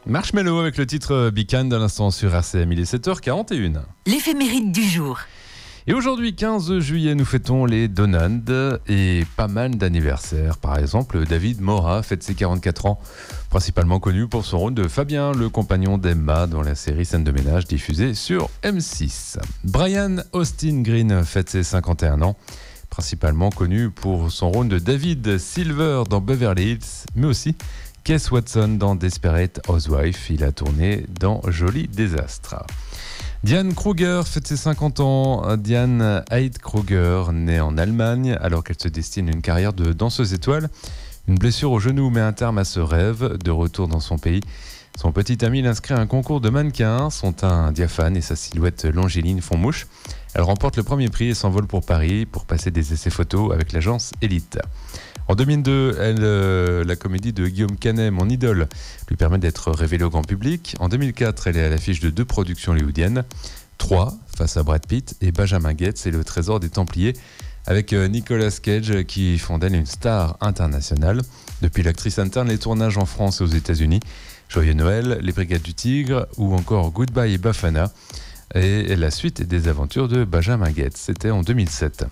Marshmello avec le titre Be Kind à l'instant sur RCM, il est 7h41. L'éphéméride du jour. Et aujourd'hui, 15 juillet, nous fêtons les Donald et pas mal d'anniversaires. Par exemple, David Morat fête ses 44 ans, principalement connu pour son rôle de Fabien, le compagnon d'Emma dans la série Scène de ménage diffusée sur M6. Brian Austin Green fête ses 51 ans, principalement connu pour son rôle de David Silver dans Beverly Hills, mais aussi Keith Watson dans Desperate Housewives. Il a tourné dans Joli Désastre. Diane Kruger fête ses 50 ans. Diane Heid Kruger, née en Allemagne alors qu'elle se destine à une carrière de danseuse étoile. Une blessure au genou met un terme à ce rêve. De retour dans son pays, son petit ami l'inscrit à un concours de mannequins. Son teint diaphane et sa silhouette longiligne font mouche. Elle remporte le premier prix et s'envole pour Paris pour passer des essais photos avec l'agence Elite. En 2002, la comédie de Guillaume Canet, Mon idole, lui permet d'être révélée au grand public. En 2004, elle est à l'affiche de 2 productions hollywoodiennes, 3 face à Brad Pitt et Benjamin Gates et Le Trésor des Templiers, avec Nicolas Cage qui font d'elle une star internationale. Depuis l'actrice interne, les tournages en France et aux États-Unis, Joyeux Noël, Les Brigades du Tigre ou encore Goodbye et Bafana, et la suite des aventures de Benjamin Gates. C'était en 2007.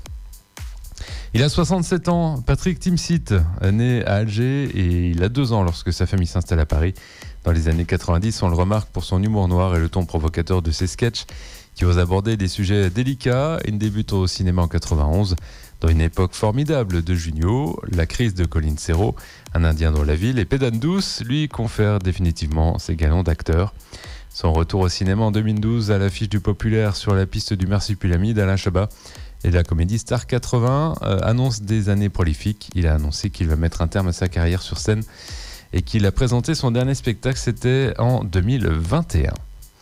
Il a 67 ans, Patrick Timsit, né à Alger et il a 2 ans lorsque sa famille s'installe à Paris. Dans les années 90, on le remarque pour son humour noir et le ton provocateur de ses sketchs qui osent aborder des sujets délicats. Il débute au cinéma en 91 dans une époque formidable de Junio, la crise de Colin Serrault, Un Indien dans la ville et Pédane douce lui confère définitivement ses galons d'acteur. Son retour au cinéma en 2012 à l'affiche du populaire Sur la piste du marsupilami d'Alain Chabat et la comédie Star 80 annonce des années prolifiques. Il a annoncé qu'il va mettre un terme à sa carrière sur scène et qu'il a présenté son dernier spectacle, c'était en 2021.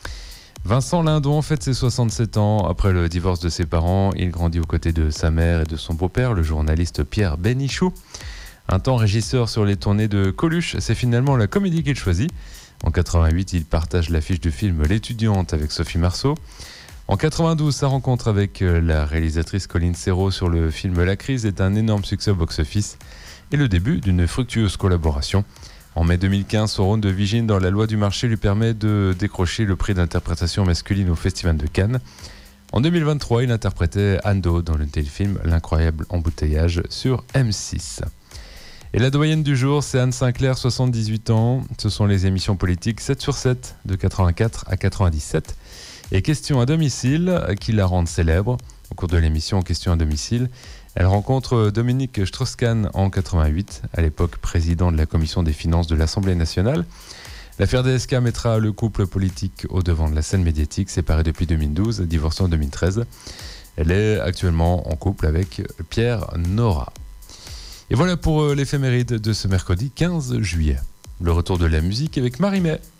Vincent Lindon fête ses 67 ans. Après le divorce de ses parents, il grandit aux côtés de sa mère et de son beau-père, le journaliste Pierre Bénichou. Un temps régisseur sur les tournées de Coluche, c'est finalement la comédie qu'il choisit. En 88, il partage l'affiche du film L'étudiante avec Sophie Marceau. En 92, sa rencontre avec la réalisatrice Colin Serrault sur le film La crise est un énorme succès au box-office et le début d'une fructueuse collaboration. En mai 2015, son rôle de Vigine dans La loi du marché lui permet de décrocher le prix d'interprétation masculine au Festival de Cannes. En 2023, il interprétait Ando dans le téléfilm L'incroyable embouteillage sur M6. Et la doyenne du jour, c'est Anne Sinclair, 78 ans. Ce sont les émissions politiques 7 sur 7 de 84 à 97. Et Question à domicile qui la rendent célèbre. Au cours de l'émission Question à domicile, elle rencontre Dominique Strauss-Kahn en 88, à l'époque président de la commission des finances de l'Assemblée nationale. L'affaire DSK mettra le couple politique au devant de la scène médiatique, séparé depuis 2012, divorcé en 2013. Elle est actuellement en couple avec Pierre Nora. Et voilà pour l'éphéméride de ce mercredi 15 juillet. Le retour de la musique avec Marie-May.